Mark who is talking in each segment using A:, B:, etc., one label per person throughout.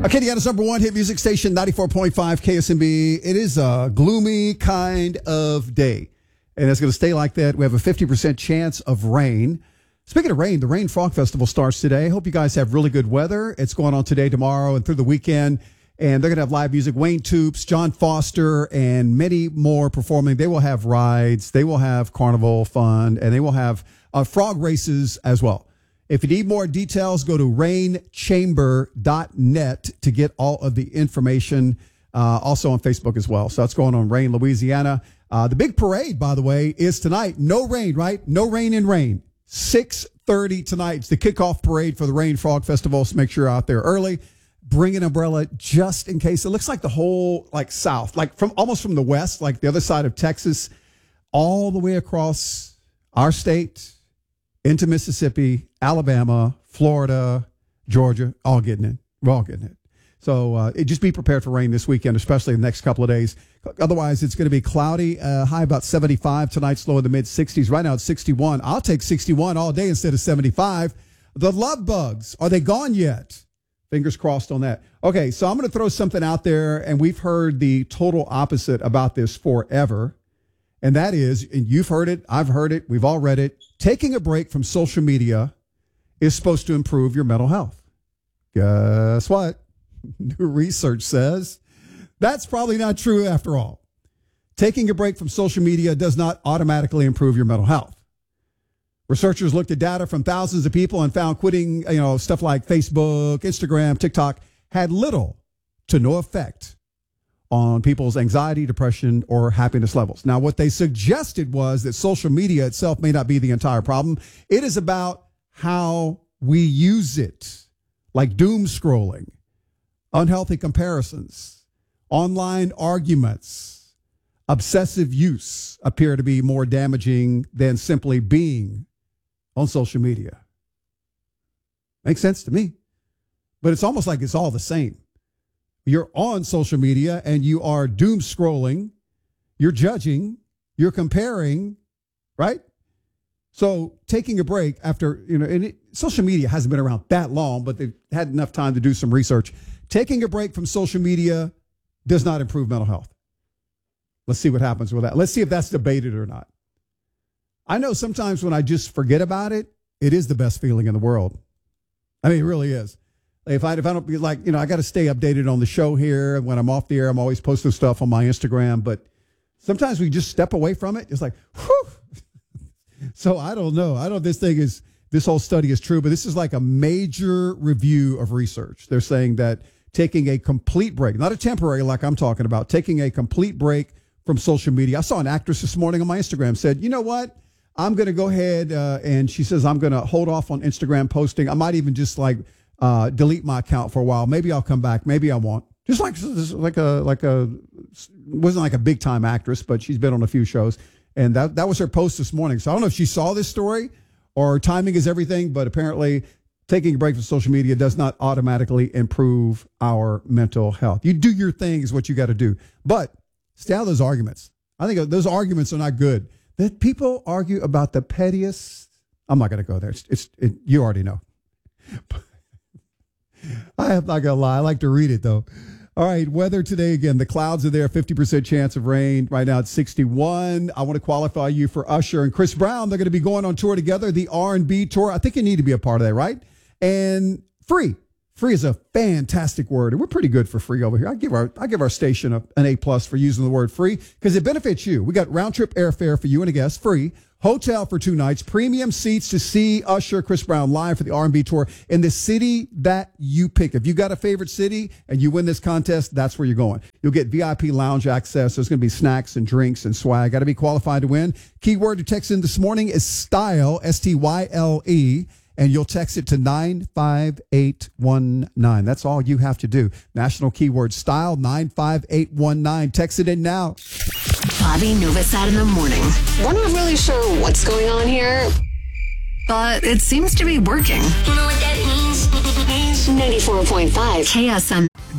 A: Acadiana's number one hit music station, 94.5 KSMB. It is a gloomy kind of day, and it's going to stay like that. We have a 50% chance of rain. Speaking of rain, the Rain Frog Festival starts today. Hope you guys have really good weather. It's going on today, tomorrow, and through the weekend. And they're going to have live music. Wayne Toops, John Foster, and many more performing. They will have rides. They will have carnival fun, and they will have frog races as well. If you need more details, go to rainchamber.net to get all of the information. Also on Facebook as well. So that's going on Rain, Louisiana. The big parade, by the way, is tonight. No rain, right? No rain in rain. 6:30 tonight. It's the kickoff parade for the Rain Frog Festival. So make sure you're out there early. Bring an umbrella just in case. It looks like the whole south, almost from the west, like the other side of Texas, all the way across our state into Mississippi, Alabama, Florida, Georgia, all getting it. We're all getting it. So just be prepared for rain this weekend, especially the next couple of days. Otherwise, it's going to be cloudy, high about 75. Tonight's low in the mid-60s. Right now it's 61. I'll take 61 all day instead of 75. The love bugs, are they gone yet? Fingers crossed on that. Okay, so I'm going to throw something out there, and we've heard the total opposite about this forever. And that is, and you've heard it, I've heard it, we've all read it, taking a break from social media is supposed to improve your mental health. Guess what? New research says that's probably not true after all. Taking a break from social media does not automatically improve your mental health. Researchers looked at data from thousands of people and found quitting, stuff like Facebook, Instagram, TikTok had little to no effect on people's anxiety, depression, or happiness levels. Now, what they suggested was that social media itself may not be the entire problem. It is about how we use it, like doom scrolling, unhealthy comparisons, online arguments, obsessive use appear to be more damaging than simply being on social media. Makes sense to me. But it's almost like it's all the same. You're on social media and you are doom scrolling, you're judging, you're comparing, right? So taking a break after, social media hasn't been around that long, but they've had enough time to do some research. Taking a break from social media does not improve mental health. Let's see what happens with that. Let's see if that's debated or not. I know sometimes when I just forget about it, it is the best feeling in the world. I mean, it really is. If I don't be I got to stay updated on the show here. And when I'm off the air, I'm always posting stuff on my Instagram. But sometimes we just step away from it. It's like, whew. So I don't know. I don't know if this whole study is true, but this is like a major review of research. They're saying that taking a complete break, not a temporary like I'm talking about, taking a complete break from social media. I saw an actress this morning on my Instagram said, you know what? I'm going to go ahead and she says, I'm going to hold off on Instagram posting. I might even just delete my account for a while. Maybe I'll come back. Maybe I won't. Just wasn't like a big time actress, but she's been on a few shows. And that was her post this morning. So I don't know if she saw this story or timing is everything, but apparently taking a break from social media does not automatically improve our mental health. You do your thing is what you got to do. But stay out of those arguments. I think those arguments are not good. That people argue about the pettiest. I'm not going to go there. You already know. I am not going to lie. I like to read it, though. All right, weather today, again, the clouds are there, 50% chance of rain. Right now it's 61. I want to qualify you for Usher and Chris Brown. They're going to be going on tour together, the R&B tour. I think you need to be a part of that, right? And free. Free is a fantastic word, and we're pretty good for free over here. I give our station an A+ for using the word free because it benefits you. We got round-trip airfare for you and a guest, free. Hotel for 2 nights, premium seats to see Usher, Chris Brown live for the R&B tour in the city that you pick. If you got a favorite city and you win this contest, that's where you're going. You'll get VIP lounge access. There's going to be snacks and drinks and swag. Got to be qualified to win. Keyword to text in this morning is STYLE, STYLE, and you'll text it to 95819. That's all you have to do. National keyword STYLE 95819. Text it in now.
B: Bobby Novosad in the morning. We're not really sure what's going on here, but it seems to be working. You know what that means? 94.5 KSM.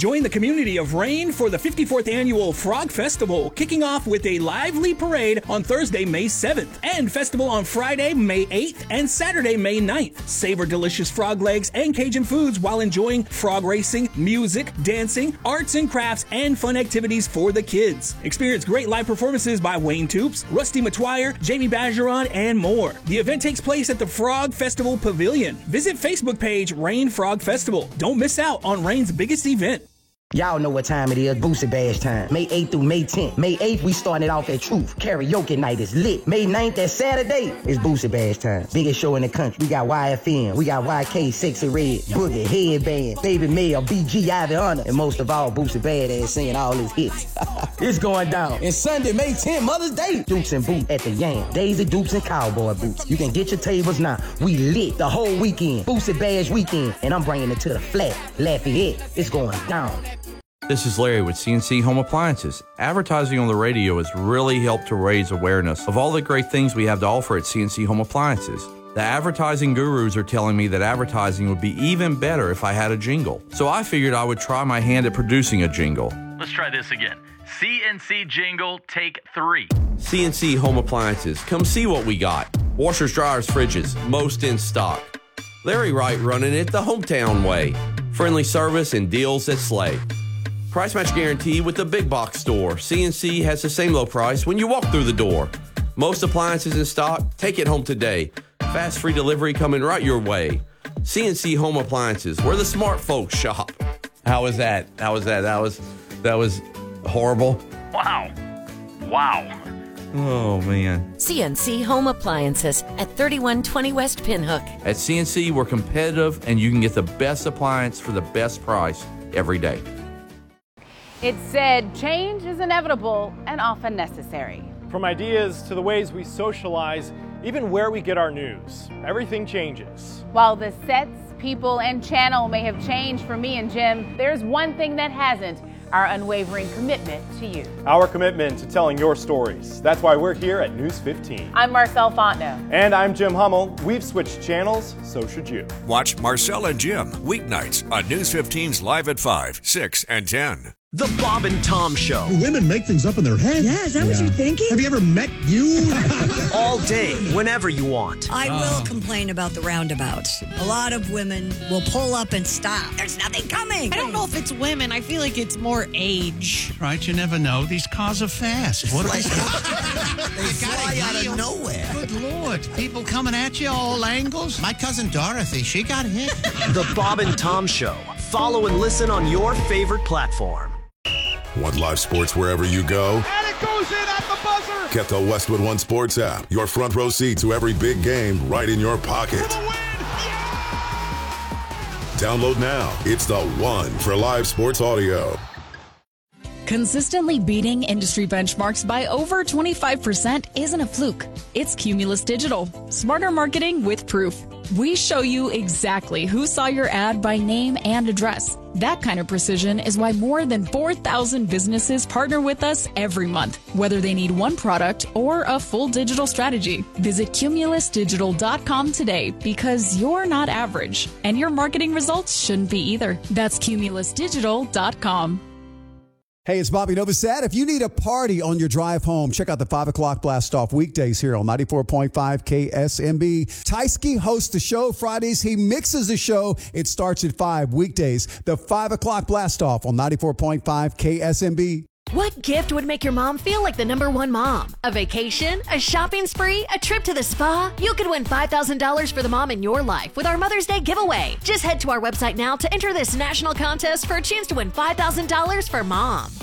C: Join the community of Rain for the 54th Annual Frog Festival, kicking off with a lively parade on Thursday, May 7th, and festival on Friday, May 8th, and Saturday, May 9th. Savor delicious frog legs and Cajun foods while enjoying frog racing, music, dancing, arts and crafts, and fun activities for the kids. Experience great live performances by Wayne Toops, Rusty Matwire, Jamie Bajeron, and more. The event takes place at the Frog Festival Pavilion. Visit Facebook page Rain Frog Festival. Don't miss out on Rain's biggest event.
D: Y'all know what time it is, Boosie Bash time. May 8th through May 10th. May 8th, we starting it off at Truth. Karaoke night is lit. May 9th, that Saturday, is Boosie Bash time. Biggest show in the country. We got YFN, we got YK, Sexy Red, Boogie, Headband, Baby Mail, BG, Ivy Honor, and most of all, Boosie Badass singing all his hits. It's going down. And Sunday, May 10th, Mother's Day, Dukes and Boots at the Yam. Daisy Dukes and Cowboy Boots. You can get your tables now. We lit the whole weekend. Boosie Bash weekend. And I'm bringing it to the flat. Lafayette. It's going down.
E: This is Larry with CNC Home Appliances. Advertising on the radio has really helped to raise awareness of all the great things we have to offer at CNC Home Appliances. The advertising gurus are telling me that advertising would be even better if I had a jingle. So I figured I would try my hand at producing a jingle.
F: Let's try this again. CNC jingle, take 3.
E: CNC Home Appliances. Come see what we got. Washers, dryers, fridges, most in stock. Larry Wright running it the hometown way. Friendly service and deals that slay. Price match guarantee with the big box store. CNC has the same low price when you walk through the door. Most appliances in stock, take it home today. Fast free delivery coming right your way. CNC Home Appliances, where the smart folks shop. How was that? That was horrible.
F: Wow.
E: Oh, man.
G: CNC Home Appliances at 3120 West Pinhook.
E: At CNC, we're competitive, and you can get the best appliance for the best price every day.
H: It said change is inevitable and often necessary.
I: From ideas to the ways we socialize, even where we get our news, everything changes.
H: While the sets, people, and channel may have changed for me and Jim, there's one thing that hasn't: our unwavering commitment to you.
I: Our commitment to telling your stories. That's why we're here at News 15.
H: I'm Marcel Fontenot.
I: And I'm Jim Hummel. We've switched channels, so should you.
J: Watch Marcel and Jim weeknights on News 15's Live at 5, 6, and 10.
K: The Bob and Tom Show.
L: Women make things up in their head.
M: Yeah, is that what you're thinking?
L: Have you ever met you?
K: All day, whenever you want.
M: I will complain about the roundabouts. A lot of women will pull up and stop. There's nothing coming.
N: I don't know if it's women. I feel like it's more age.
O: Right, you never know. These cars are fast. What
K: they fly out of nowhere.
O: Good Lord. People coming at you all angles. My cousin Dorothy, she got hit.
K: The Bob and Tom Show. Follow and listen on your favorite platform.
J: Want live sports wherever you go?
P: And it goes in at the buzzer!
J: Get the Westwood One Sports app. Your front row seat to every big game right in your pocket. Download now. It's the one for live sports audio.
Q: Consistently beating industry benchmarks by over 25% isn't a fluke. It's Cumulus Digital. Smarter marketing with proof. We show you exactly who saw your ad by name and address. That kind of precision is why more than 4,000 businesses partner with us every month, whether they need one product or a full digital strategy. Visit cumulusdigital.com today, because you're not average, and your marketing results shouldn't be either. That's cumulusdigital.com.
A: Hey, it's Bobby Novosad. If you need a party on your drive home, check out the 5 o'clock blast off weekdays here on 94.5 KSMB. Tysky hosts the show Fridays. He mixes the show. It starts at 5 weekdays. The 5 o'clock blast off on 94.5 KSMB.
G: What gift would make your mom feel like the #1 mom? A vacation? A shopping spree? A trip to the spa? You could win $5,000 for the mom in your life with our Mother's Day giveaway. Just head to our website now to enter this national contest for a chance to win $5,000 for mom.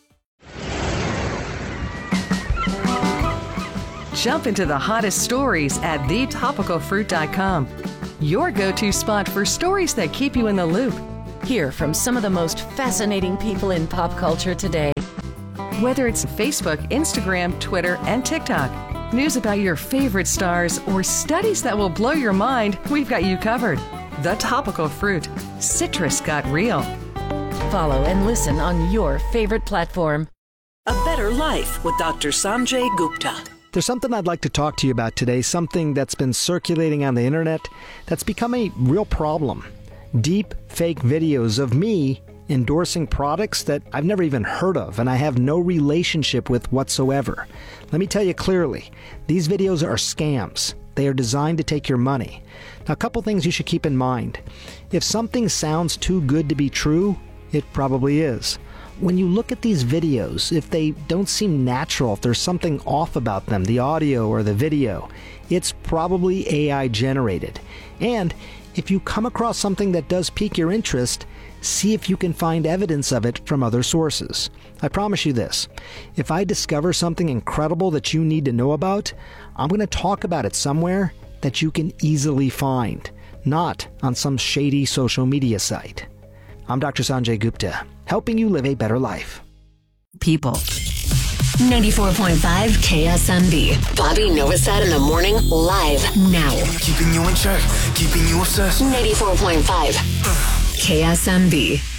R: Jump into the hottest stories at thetopicalfruit.com. Your go-to spot for stories that keep you in the loop. Hear from some of the most fascinating people in pop culture today. Whether it's Facebook, Instagram, Twitter, and TikTok, news about your favorite stars, or studies that will blow your mind, we've got you covered. The Topical Fruit. Citrus got real. Follow and listen on your favorite platform.
S: A Better Life with Dr. Sanjay Gupta.
T: There's something I'd like to talk to you about today, something that's been circulating on the internet that's become a real problem. Deep fake videos of me endorsing products that I've never even heard of and I have no relationship with whatsoever. Let me tell you clearly, these videos are scams. They are designed to take your money. Now, a couple things you should keep in mind. If something sounds too good to be true, it probably is. When you look at these videos, if they don't seem natural, if there's something off about them, the audio or the video, it's probably AI generated. And if you come across something that does pique your interest, see if you can find evidence of it from other sources. I promise you this, if I discover something incredible that you need to know about, I'm going to talk about it somewhere that you can easily find, not on some shady social media site. I'm Dr. Sanjay Gupta, helping you live a better life.
B: People. 94.5 KSMB. Bobby Novosad in the morning, live now.
U: Keeping you in check, keeping you obsessed.
B: 94.5 KSMB.